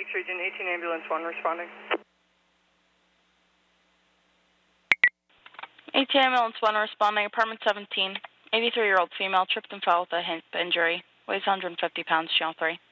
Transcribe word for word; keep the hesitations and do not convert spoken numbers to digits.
Lakes Region, eighteen Ambulance one responding. eighteen Ambulance one responding, apartment seventeen. eighty-three-year-old female tripped and fell with a hip injury. Weighs one hundred fifty pounds, channel three.